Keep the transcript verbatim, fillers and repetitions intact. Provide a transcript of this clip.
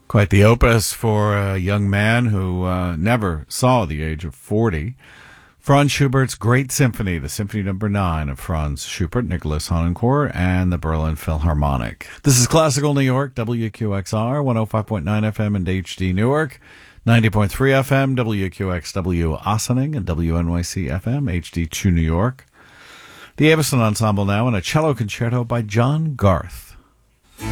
Quite the opus for a young man who uh, never saw the age of forty. Franz Schubert's Great Symphony, the Symphony Number Nine of Franz Schubert, Nicholas Honencourt, and the Berlin Philharmonic. This is Classical New York, W Q X R, one oh five point nine F M and H D Newark, ninety point three F M, W Q X W Ossining, and W N Y C F M, H D two New York. The Avison Ensemble now, and a cello concerto by John Garth.